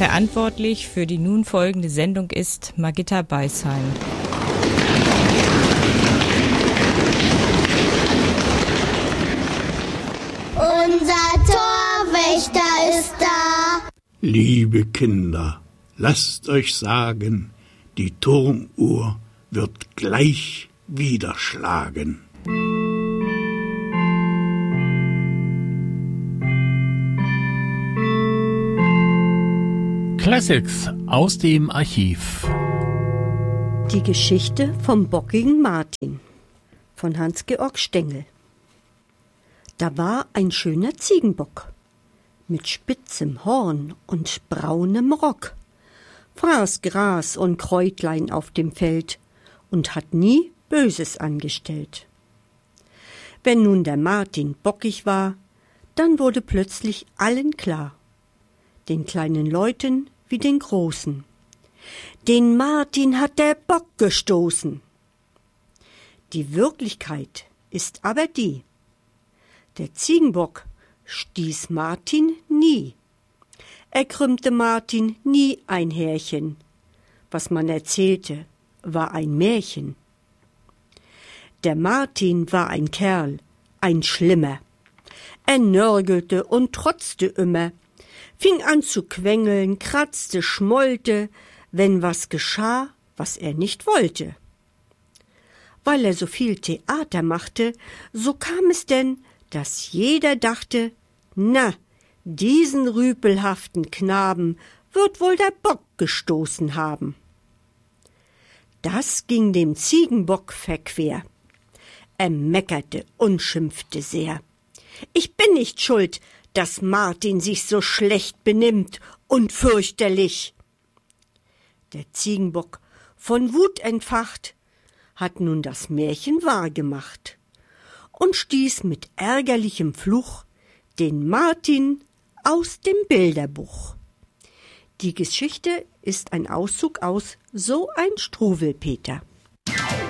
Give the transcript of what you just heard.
Verantwortlich für die nun folgende Sendung ist Margitta Beisheim. Unser Torwächter ist da. Liebe Kinder, lasst euch sagen, die Turmuhr wird gleich wieder schlagen. Classics aus dem Archiv. Die Geschichte vom bockigen Martin von Hans-Georg Stengel. Da war ein schöner Ziegenbock mit spitzem Horn und braunem Rock, fraß Gras und Kräutlein auf dem Feld und hat nie Böses angestellt. Wenn nun der Martin bockig war, dann wurde plötzlich allen klar, den kleinen Leuten wie den Großen: Den Martin hat der Bock gestoßen. Die Wirklichkeit ist aber die: Der Ziegenbock stieß Martin nie. Er krümmte Martin nie ein Härchen. Was man erzählte, war ein Märchen. Der Martin war ein Kerl, ein Schlimmer. Er nörgelte und trotzte immer, fing an zu quengeln, kratzte, schmollte, wenn was geschah, was er nicht wollte. Weil er so viel Theater machte, so kam es denn, dass jeder dachte: Na, diesen rüpelhaften Knaben wird wohl der Bock gestoßen haben. Das ging dem Ziegenbock verquer. Er meckerte und schimpfte sehr. Ich bin nicht schuld, dass Martin sich so schlecht benimmt und fürchterlich. Der Ziegenbock, von Wut entfacht, hat nun das Märchen wahrgemacht und stieß mit ärgerlichem Fluch den Martin aus dem Bilderbuch. Die Geschichte ist ein Auszug aus So ein Struwwelpeter.